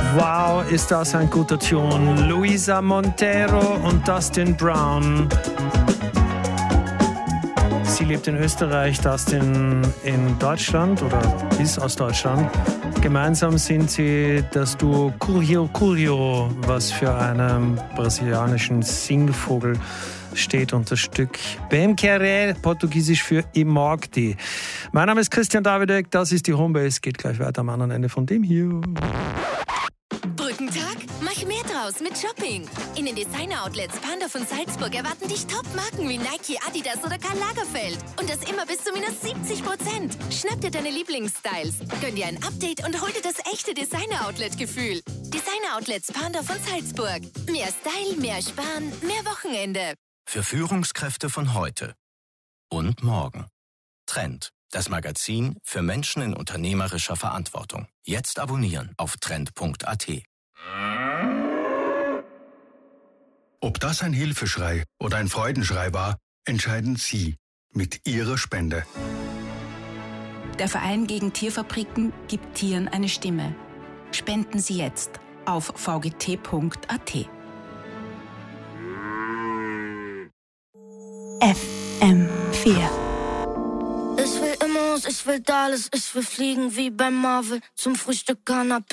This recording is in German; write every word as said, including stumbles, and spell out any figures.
Wow, ist das ein guter Ton. Luisa Montero und Dustin Brown. Sie lebt in Österreich, Dustin in Deutschland oder ist aus Deutschland. Gemeinsam sind sie das Duo Curio Curio, was für einen brasilianischen Singvogel steht und das Stück Bem Querer, portugiesisch für Ich mag die. Mein Name ist Christian Davidek, das ist die Homebase, geht gleich weiter am anderen Ende von dem hier. Brückentag? Mach mehr draus mit Shopping. In den Designer-Outlets Panda von Salzburg erwarten dich Top-Marken wie Nike, Adidas oder Karl Lagerfeld. Und das immer bis zu minus siebzig Prozent. Schnapp dir deine Lieblingsstyles, gönn dir ein Update und hol dir das echte Designer-Outlet-Gefühl. Designer-Outlets Panda von Salzburg. Mehr Style, mehr Sparen, mehr Wochenende. Für Führungskräfte von heute und morgen. Trend, das Magazin für Menschen in unternehmerischer Verantwortung. Jetzt abonnieren auf trend punkt a t. Ob das ein Hilfeschrei oder ein Freudenschrei war, entscheiden Sie mit Ihrer Spende. Der Verein gegen Tierfabriken gibt Tieren eine Stimme. Spenden Sie jetzt auf v g t punkt a t. F M vier. Ich will Immos, ich will Dallas, ich will fliegen wie bei Marvel zum Frühstück Canapé.